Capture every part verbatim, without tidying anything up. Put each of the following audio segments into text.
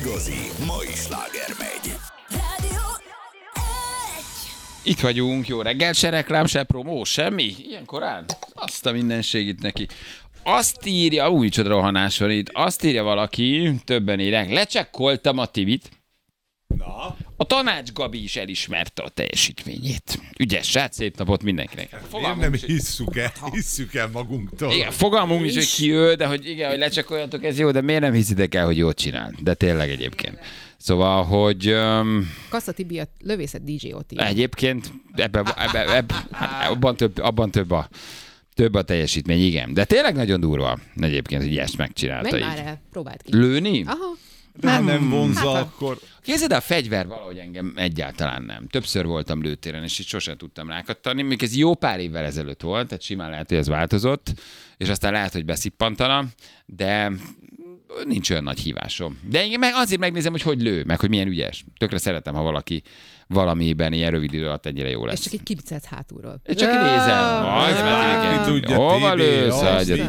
Igazi mai sláger megy. Itt vagyunk, jó reggel, se reklám, se promó, semmi? Ilyen korán? Azt a mindenségit neki. Azt írja, új csoda rohanás van itt, azt írja valaki, többen írják, lecsekkoltam a Tivit. Na? A Tanács Gabi is elismerte a teljesítményét. Ügyes srác, szép napot mindenkinek. Fogalmunk nem hisszük el, hisszük el magunktól. Igen, fogalmunk is, hogy ki ő, de hogy igen, hogy lecsekkoljatok, ez jó, de miért nem hiszitek el, hogy jót csinál? De tényleg egyébként. Szóval, hogy... Um, Kassa Tibi a lövészet dé dzsé Oti. Egyébként ebben, ebbe, ebbe, hát abban, több, abban több, a, több a teljesítmény, igen. De tényleg nagyon durva egyébként, hogy ezt megcsinálta. Menj így. már el, próbáld ki. Lőni? Aha. De nem, nem vonza, hát, akkor... Képzeld, a fegyver valahogy engem egyáltalán nem. Többször voltam lőtéren, és itt sosem tudtam rákattani. Még ez jó pár évvel ezelőtt volt, tehát simán lehet, hogy ez változott, és aztán lehet, hogy beszippantana, de nincs olyan nagy hívásom. De én meg azért megnézem, hogy hogy lő, meg hogy milyen ügyes. Tökre szeretem, ha valaki valamiben ilyen rövid idő alatt ennyire jó lesz. És csak egy kibicelsz hátulról. Én csak nézem. Majd, hova lősz?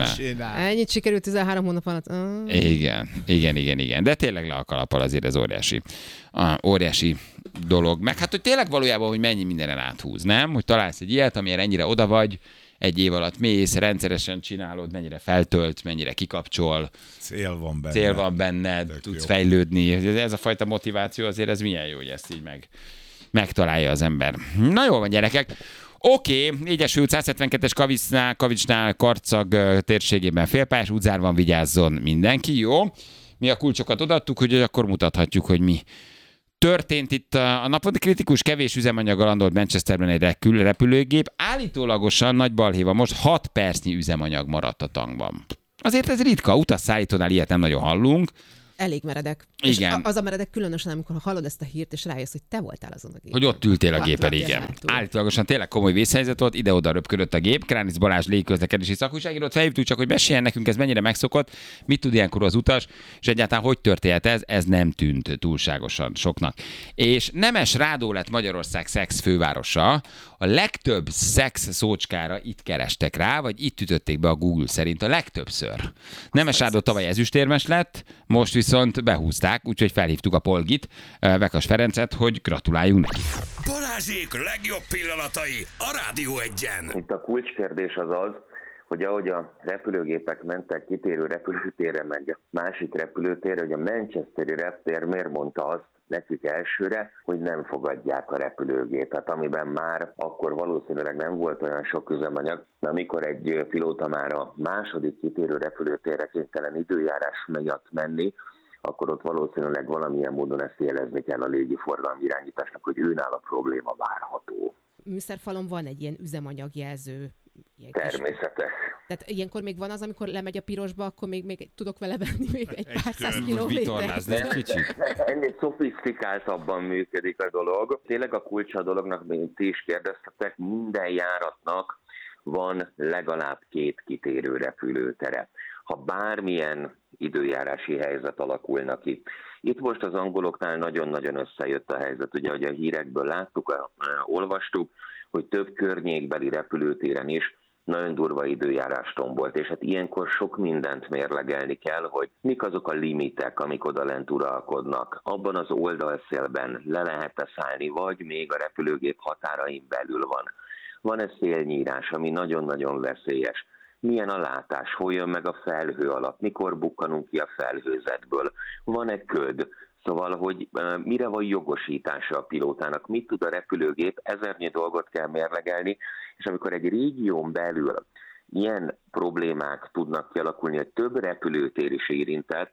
Ennyit sikerült tizenhárom hónap alatt. Ah. Igen, igen, igen, igen. De tényleg le a kalappal, azért ez óriási. Ah, óriási dolog. Meg hát, hogy tényleg valójában, hogy mennyi mindenen áthúz, nem? Hogy találsz egy ilyet, amilyen ennyire oda vagy, egy év alatt mész, rendszeresen csinálod, mennyire feltölt, mennyire kikapcsol. Cél van benne. Cél van benned, Tök tudsz jó. fejlődni. Ez a fajta motiváció azért ez milyen jó, hogy ezt így meg, megtalálja az ember. Na jól van, gyerekek. Oké, okay, Egyesült száz hetvenkettes Kavicsnál, Kavicsnál Karcag térségében félpályás útzár van, vigyázzon mindenki, jó? Mi a kulcsokat odaadtuk, hogy akkor mutathatjuk, hogy mi történt itt a napon. Kritikus kevés üzemanyaggal landolt Manchesterben egy repülőgép. Állítólagosan nagy balhéva most hat percnyi üzemanyag maradt a tankban. Azért ez ritka, utasszállítónál ilyet nem nagyon hallunk. Elég meredek. Igen. És az a meredek különösen, amikor hallod ezt a hírt, és rájössz, hogy te voltál azon a gépen. Hogy ott ültél a gépen, igen. Állítólagosan tényleg komoly vészhelyzet volt, ide-oda röpködött a gép. Kránic Balázs légközlekedési szakújságírót felhívtuk, csak hogy meséljen nekünk, ez mennyire megszokott, mit tud ilyenkor az utas, és egyáltalán hogy történt ez, ez nem tűnt túlságosan soknak. És Nemes Rádó lett Magyarország szex fővárosa. A legtöbb szex szócskára itt kerestek rá, vagy itt ütötték be a Google szerint a legtöbbször. Nemes Rádó tavaly ezüstérmes lett, most viszont behúzták, úgyhogy felhívtuk a Polgit, Vekas Ferencet, hogy gratuláljunk neki. Balázsék legjobb pillanatai a Rádió Egyen. Itt a kulcskérdés az az, hogy ahogy a repülőgépek mentek kitérő repülőtérre, meg másik repülőtérre, hogy a manchesteri reptér miért mondta azt nekik elsőre, hogy nem fogadják a repülőgépet, amiben már akkor valószínűleg nem volt olyan sok üzemanyag, de amikor egy pilóta már a második kitérő repülőtérre kénytelen időjárás miatt menni, akkor ott valószínűleg valamilyen módon ezt jelezni kell a légiforgalmi irányításnak, hogy őnál a probléma várható. Műszerfalon van egy ilyen üzemanyagjelző. Ilyen Természetes. Tehát ilyenkor még van az, amikor lemegy a pirosba, akkor még, még tudok vele venni még egy pár száz kilométert. Ennél szofisztikáltabban működik a dolog. Tényleg a kulcsa a dolognak, mint ti is kérdeztetek, minden járatnak van legalább két kitérő repülőtere. Ha bármilyen időjárási helyzet alakulna ki. Itt most az angoloknál nagyon-nagyon összejött a helyzet. Ugye, hogy a hírekből láttuk, olvastuk, hogy több környékbeli repülőtéren is nagyon durva időjárás tombolt, és hát ilyenkor sok mindent mérlegelni kell, hogy mik azok a limitek, amik odalent uralkodnak. Abban az oldalszélben le lehet-e szállni, vagy még a repülőgép határain belül van. Van-e szélnyírás, ami nagyon-nagyon veszélyes? Milyen a látás, hol jön meg a felhő alatt, mikor bukkanunk ki a felhőzetből, van-e köd, szóval, hogy mire van jogosítása a pilótának, mit tud a repülőgép, ezernyi dolgot kell mérlegelni, és amikor egy régión belül ilyen problémák tudnak kialakulni, hogy több repülőtér is érintett,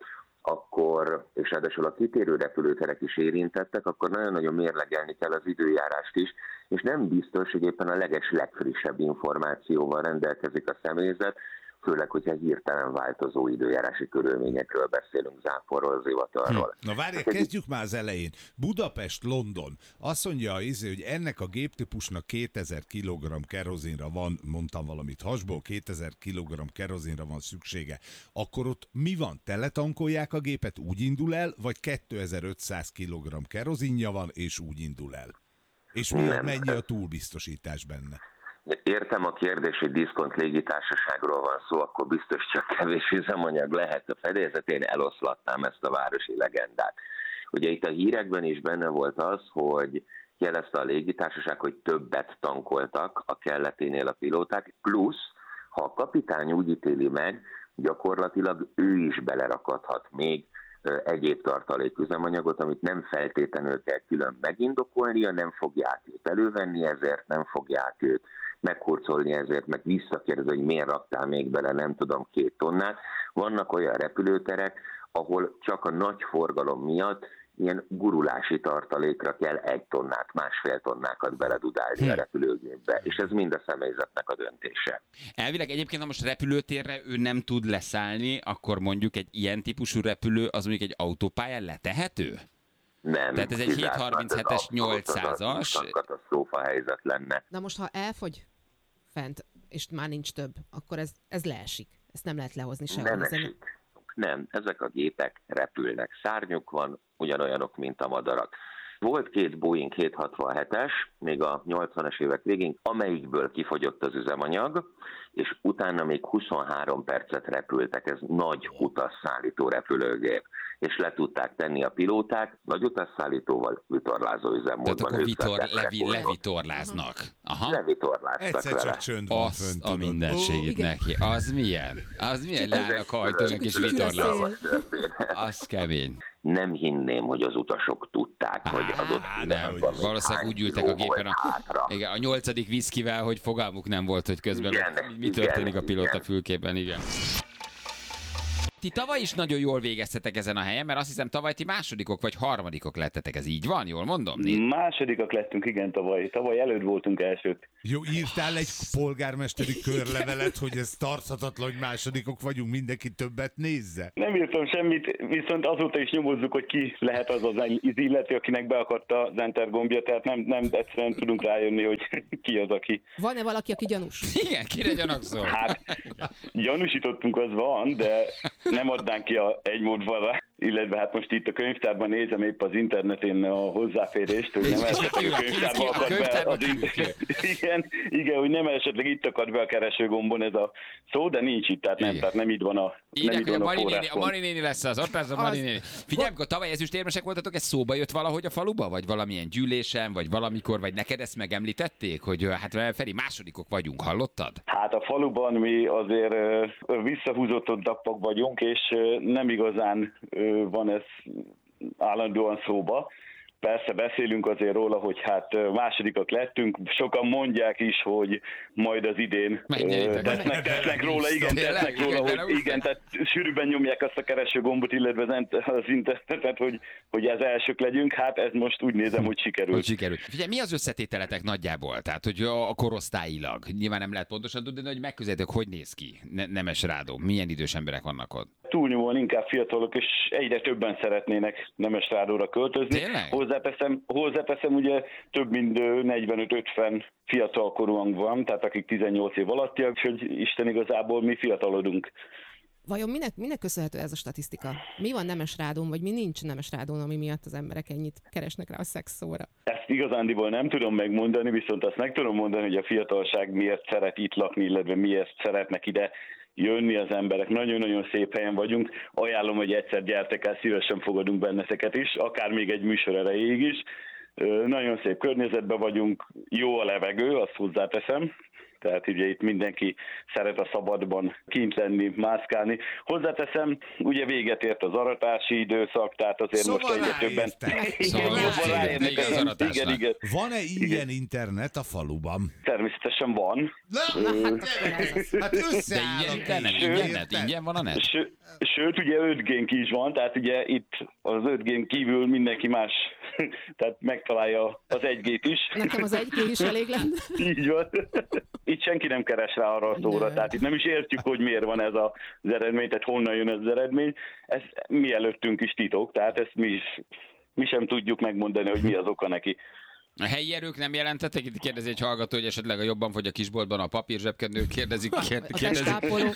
akkor, és ráadásul a kitérő repülőterek is érintettek, akkor nagyon-nagyon mérlegelni kell az időjárást is, és nem biztos, hogy éppen a leges legfrissebb információval rendelkezik a személyzet, főleg, hogyha hirtelen változó időjárási körülményekről beszélünk, záporról, zivatarról. Hm. Na várj, kezdjük már az elején. Budapest-London. Azt mondja, hogy ennek a géptípusnak kétezer kilogramm kerozinra van, mondtam valamit hasból, kétezer kilogramm kerozinra van szüksége. Akkor ott mi van? Teletankolják a gépet, úgy indul el, vagy kétezer-ötszáz kilogramm kerozinja van, és úgy indul el? És mi, mennyi a túlbiztosítás benne? Értem a kérdés, hogy diszkont légitársaságról van szó, akkor biztos csak kevés üzemanyag lehet a fedélzetén, eloszlatnám ezt a városi legendát. Ugye itt a hírekben is benne volt az, hogy jelezte a légitársaság, hogy többet tankoltak a kelleténél a pilóták, plusz, ha a kapitány úgy ítéli meg, gyakorlatilag ő is belerakadhat még egyéb tartaléküzemanyagot, amit nem feltétlenül kell külön megindokolnia, nem fogják őt elővenni ezért, nem fogják őt meghurcolni ezért, meg visszakérdezni, hogy miért raktál még bele, nem tudom, két tonnát. Vannak olyan repülőterek, ahol csak a nagy forgalom miatt ilyen gurulási tartalékra kell egy tonnát, másfél tonnákat beledudálni hmm. a repülőgépbe, és ez mind a személyzetnek a döntése. Elvileg egyébként, ha most repülőtérre ő nem tud leszállni, akkor mondjuk egy ilyen típusú repülő, az mondjuk egy autópályán letehető? Nem. Tehát ez egy hétszázharminchetes nyolcszázas. Katasztrófa helyzet lenne. Na most, ha elfogy fent, és már nincs több, akkor ez, ez leesik. Ezt nem lehet lehozni sehol. Nem esik. Nem, ezek a gépek repülnek. Szárnyuk van, ugyanolyanok, mint a madarak. Volt két Boeing hétszázhatvanhetes, még a nyolcvanas évek végén, amelyikből kifogyott az üzemanyag, és utána még huszonhárom percet repültek. Ez nagy utasszállító repülőgép. És le tudták tenni a pilóták nagy utasszállítóval vitorlázó üzemmódban. Tehát akkor vitor, levi, levitorláznak. Aha. Levitorláztak Egyszer vele. csak csönd van Azt fönt, a tudod. mindenségét Ó, neki. Az milyen? Az milyen leállnak hajtónak és vitorláznak? Az kemény. Nem hinném, hogy az utasok tudták, hogy az ott Á, nem, valószínűleg úgy ültek a gépen a, igen, a nyolcadik viszkivel, hogy fogalmuk nem volt, hogy közben Igen, mi történik igen, a pilóta igen. fülkében, igen. Ti tavaly is nagyon jól végeztetek ezen a helyen, mert azt hiszem tavaly ti másodikok vagy harmadikok lettetek, ez így van? Jól mondom? Másodikak lettünk, igen, tavaly. Tavaly előtt voltunk elsők. Jó, írtál egy polgármesteri körlevelet, hogy ez tarthatatlan, hogy másodikok vagyunk, mindenki többet nézze? Nem írtam semmit, viszont azóta is nyomozzuk, hogy ki lehet az az illető, akinek beakadt az enter gombja, tehát nem, nem egyszerűen tudunk rájönni, hogy ki az, aki. Van-e valaki, aki gyanús? Igen, kire gyanakszol? Hát, gyanúsítottunk, az van, de nem adnánk ki a egymódvalra, illetve hát most itt a könyvtárban nézem épp az interneten a hozzáférést, hogy nem esetleg a könyvtárba akad be az in- igen, igen, hogy nem esetleg itt akad be a keresőgombon ez a szó, de nincs itt, tehát nem, Igen. tehát nem itt van a Írják, nem itt hogy a van a Mari néni, a forráspont. Mari néni lesz az, ott lesz a Mari néni. Figyelj, amikor tavaly ezüstérmesek voltatok, ez szóba jött valahogy a faluba? Vagy valamilyen gyűlésen, vagy valamikor, vagy neked ezt megemlítették? Hogy hát Feri, másodikok vagyunk, hallottad? Hát a faluban mi azért ö, visszahúzottak vagyunk, és ö, nem igazán ö, van ez állandóan szóba. Persze beszélünk azért róla, hogy hát másodikak lettünk, sokan mondják is, hogy majd az idén Megnyeritek. tesznek, tesznek róla, igen, tesznek róla, hogy igen, tehát sűrűbben nyomják azt a keresőgombot, illetve az internetet, hogy, hogy ez elsők legyünk, hát ez most úgy nézem, hogy sikerült. Hogy sikerült. Figyelj, mi az összetételetek nagyjából? Tehát, hogy a korosztályilag. Nyilván nem lehet pontosan tudni, de hogy megközelítek, hogy néz ki ne- Nemes Rádó. Milyen idős emberek vannak ott? Túlnyomóan inkább fiatalok, és egyre többen szeretnének Nemes Rádóra költözni. Tényleg? Hozzáteszem, hozzáteszem, ugye több mint negyvenöt-ötven fiatalkorúan van, tehát akik tizennyolc év alattiak, hogy Isten igazából mi fiatalodunk. Vajon minek, minek köszönhető ez a statisztika? Mi van Nemes Rádón, vagy mi nincs Nemes Rádón, ami miatt az emberek ennyit keresnek rá a szex szóra? Ezt igazándiból nem tudom megmondani, viszont azt meg tudom mondani, hogy a fiatalság miért szeret itt lakni, illetve miért szeretnek ide jönni az emberek. Nagyon-nagyon szép helyen vagyunk. Ajánlom, hogy egyszer gyertek el, szívesen fogadunk benneteket is, akár még egy műsor erejéig is. Nagyon szép környezetben vagyunk, jó a levegő, azt hozzáteszem. Tehát ugye itt mindenki szeret a szabadban kint lenni, mászkálni. Hozzáteszem, ugye véget ért az aratási időszak, tehát azért Szóval most egyre többen... Szóval Igen, jobban ráérnek. igen, az aratásnak. Igen, igen. Van-e ilyen internet a faluban? Természetesen van. Na, hát, hát De összeáll ingyen a internet, kép, ingyen, érted? net, ingyen van a net? Ső, sőt, ugye öt gén is van, tehát ugye itt az öt gén kívül mindenki más, tehát megtalálja az egy gét is. Nekem az egy G is elég lenne. Így van. Itt senki nem keres rá arra a szóra, Nem. tehát itt nem is értjük, hogy miért van ez a, az eredmény, tehát honnan jön ez az eredmény. Ez mi előttünk is titok, tehát ezt mi is, mi sem tudjuk megmondani, hogy mi az oka neki. A helyi erők nem jelentettek? Itt kérdezi egy hallgató, hogy esetleg a jobban fogy a kisboltban a papír zsebkendő. Kérdezik, kérdezik, A kérdezik, testápoló.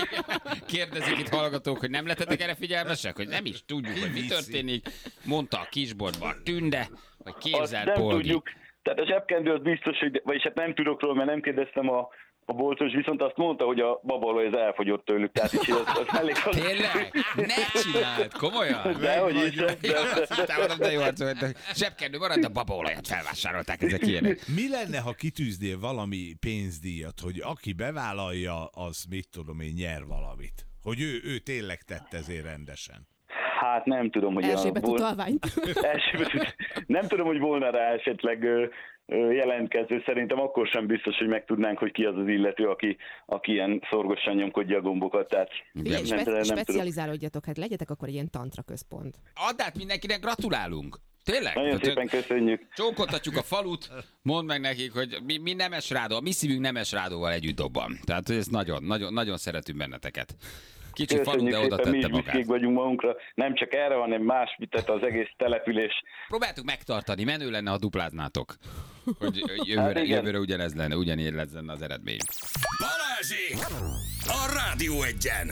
kérdezik itt hallgatók, hogy nem lettetek erre figyelmesek? Hogy nem is tudjuk, hogy mi történik. Mondta a kisboltban a Tünde, vagy Azt képzelt nem Polgi. tudjuk. Tehát a zsebkendő az biztos, hogy, vagyis hát nem tudok róla, mert nem kérdeztem a, A boltos viszont azt mondta, hogy a babaolaj az elfogyott tőlük, tehát így az, az elég... Tényleg? Ne csináld, komolyan? De hogy is, de, de, de, de, mondom, de jó arcú, zsebkendő maradt, a babaolajat felvásárolták, ezek ilyenek. Mi lenne, ha kitűznél valami pénzdíjat, hogy aki bevállalja, az mit tudom én, nyer valamit? Hogy ő, ő tényleg tette ezért rendesen. Hát nem tudom, hogy... Erzsébet utalványt. Erzsébet, nem tudom, hogy volna rá esetleg jelentkező. Szerintem akkor sem biztos, hogy megtudnánk, hogy ki az az illető, aki, aki ilyen szorgosan nyomkodja a gombokat. Tehát Figyelj, nem, spe- nem specializálódjatok, hát legyetek akkor egy ilyen tantra központ. Add át mindenkinek, gratulálunk. Tényleg? Nagyon szépen köszönjük. Csókoltatjuk a falut, mondd meg nekik, hogy mi, mi Nemes Rádó, a mi szívünk Nemes Rádóval együtt dobban. Tehát hogy ezt nagyon, nagyon, nagyon szeretünk benneteket. Kicsi falu, de oda mi tette is magát. büszkék vagyunk magunkra, nem csak erre, hanem más, mit tett az egész település. Próbáltuk megtartani, menő lenne, ha dupláznátok. Hogy Hát jövőre, igen. jövőre ugyanez lenne, ugyanígy lenne az eredmény. Balázsék! A Rádió Egyen!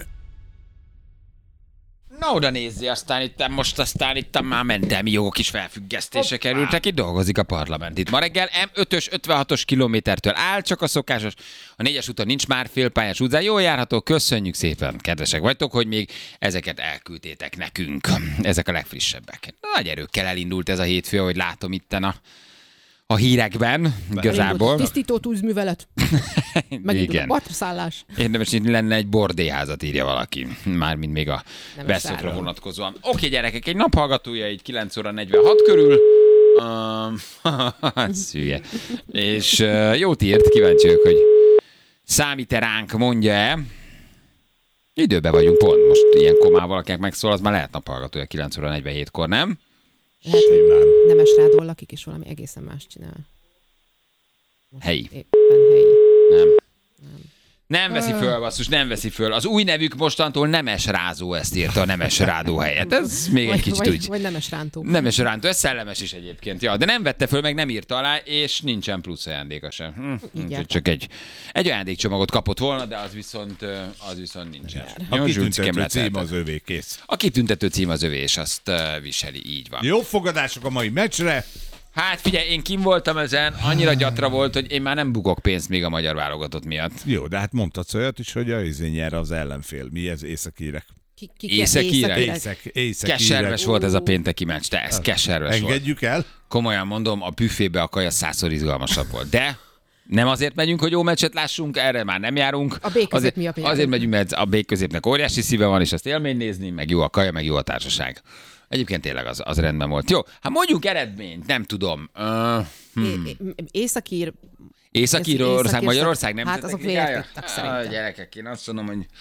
Na oda nézzé, aztán itt most aztán itt már mentelmi jogok is felfüggesztése kerültek, itt dolgozik a parlament. Itt ma reggel M ötös ötvenhatos kilométertől áll, csak a szokásos, a négyes úton nincs már félpályás utcán, jól járható, köszönjük szépen, kedvesek vagytok, hogy még ezeket elküldtétek nekünk. Ezek a legfrissebbek. Nagy erőkkel elindult ez a hétfő, ahogy látom itten a, a hírekben, igazából. Tisztító tűzművelet. Megint a Igen. partraszállás. Érdemes nyitni lenne egy bordéházat, írja valaki. Mármint még a Nem Beszokra is vonatkozóan. Oké, gyerekek, egy naphallgatója így kilenc óra negyvenhat körül. Um, hát szűje. És uh, jót írt, kíváncsi vagyok, hogy számít-e ránk, mondja-e. Időben vagyunk pont. Most ilyen komával valakinek megszól, az már lehet naphallgatója kilenc óra negyvenhétkor, nem? Lehet, hogy Nemes Rádón lakik, és valami egészen más csinál. Most Helyi. Éppen helyi. Nem. Nem veszi föl, basszus, nem veszi föl. Az új nevük mostantól Nemes Rázó, ezt írta a Nemes Rádó helyett. Ez még egy Vagy, kicsit vagy, úgy. vagy Nemes Rántó. Nemes Rántó, ez szellemes is egyébként. Ja, de nem vette föl, meg nem írta alá, és nincsen plusz ajándéka sem. Hm, úgyhogy csak egy, egy ajándékcsomagot kapott volna, de az viszont, az viszont nincsen. A Jó, kitüntető Zsülcikem cím leteltek. az övé, kész. A kitüntető cím az övé, és azt uh, viseli, így van. Jó fogadások a mai meccsre. Hát figyelj, én kim voltam ezen, annyira gyatra volt, hogy én már nem bukok pénzt még a magyar válogatott miatt. Jó, de hát mondtad olyat is, hogy a izé nyer az ellenfél. Mi ez északírek? Ki, ki, Északírek? Észak, északírek. Keserves volt ez a pénteki meccs, te, ez keserves volt. Engedjük el? Komolyan mondom, a büfébe a kaja százszor izgalmasabb volt. De nem azért megyünk, hogy jó meccset lássunk, erre már nem járunk. A B-közép azért, miatt azért járunk. megyünk, mert a B-középnek óriási szíve van, és azt élmény nézni, meg jó a kaja, meg jó a társaság. Egyébként tényleg az, az rendben volt. Jó, hát mondjuk eredményt, nem tudom. Uh, hmm. Északír... Észak-Írország, Észak-Ír- Magyarország nem Hát azok vértettek szerintem. Gyerekek, én azt mondom, hogy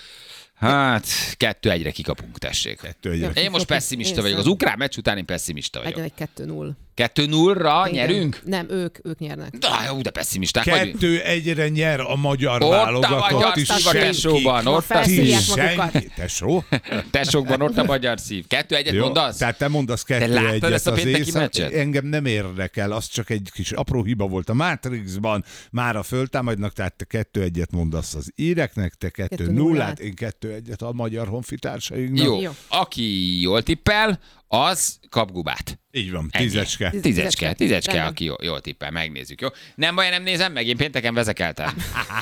hát kettő egyre kikapunk, tessék. Kettő egyre. Én most pessimista Én vagyok. Az ukrán meccs után én pessimista Legyen vagyok. egy kettő null. kettő nullra Igen. nyerünk? Nem, ők, ők nyernek. De jó, de pessimisták vagyunk. Kettő egyre nyer a magyar Ott a válogatott. magyar és szív a senki- tesóban, Ma ott a felszívják szív. magukat. senki- Tesó? Tesókban ott a magyar szív. Kettő egyet Jó, mondasz? tehát te mondasz kettő láttad egyet ezt a az pénteki észak, meccset? engem nem érdekel, az csak egy kis apró hiba volt a Matrixban, már a föltámadnak, tehát te kettő egyet mondasz az íreknek, te kettő Kettő nullát, nullát. én kettő egyet a magyar honfitársainknak. Jó. Jó. Aki jól tippel, az kap gubát. Így van, Ennyi. tízecske. Tízecske, tízecske, Rendben. aki jól, jól tippel, megnézzük, jó? Nem baj, nem nézem meg, én pénteken vezekeltem.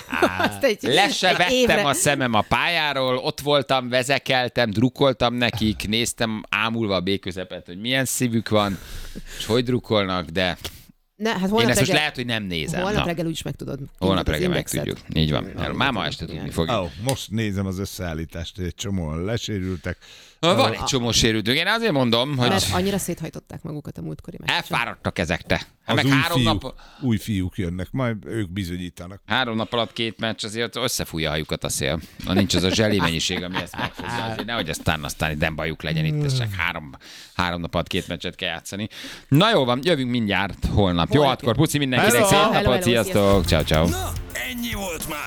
Azt egy, Le se egy vettem évre- a szemem a pályáról, ott voltam, vezekeltem, drukkoltam nekik, néztem ámulva a B-közepet, hogy milyen szívük van, és hogy drukkolnak, de Ne, hát én holnap ezt most reggel, lehet, hogy nem nézem. holnap Na, reggel úgyis megtudod. holnap Az reggel indexet. megtudjuk. Így van. Erről már ma este tudni fogjuk. Ó, most nézem az összeállítást, hogy egy csomóan lesérültek. Van egy csomó sérültünk. Én azért mondom, hogy Mert annyira széthajtották magukat a múltkori meccsen. elfáradtak ezek te. Hát Az meg új, három fiúk, nap, új fiúk jönnek, majd ők bizonyítanak. három nap alatt két meccs, azért összefújja a hajukat a szél. Na, nincs az a zseli mennyiség, ami ezt megfogja. Azért nehogy aztán, aztán itt nem bajuk legyen itt, ez csak három, három nap alatt két meccset kell játszani. Na jó van, jövünk mindjárt holnap. Jó, Holnap akkor puci mindenkinek, Hello. szép Hello, napot, hello, sziasztok, ciao, ciao. Na, ennyi volt már.